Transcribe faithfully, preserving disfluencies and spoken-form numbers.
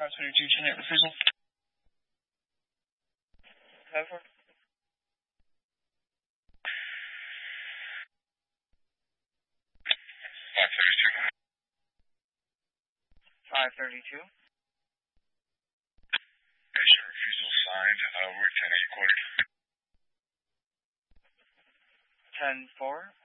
five twenty-two, ten eight refusal. Over. five thirty-two. five thirty-two. Patient refusal signed. Uh, we're at ten eight quarter. ten four.